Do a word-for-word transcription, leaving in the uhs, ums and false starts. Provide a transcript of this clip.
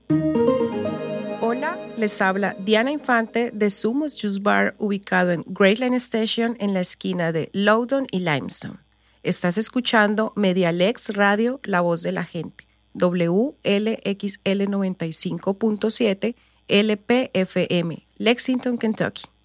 Hola, les habla Diana Infante de Sumos Juice Bar, ubicado en Great Line Station en la esquina de Loudoun y Limestone. Estás escuchando Medialex Radio, La Voz de la Gente, W L X L noventa y cinco punto siete L P F M, Lexington, Kentucky.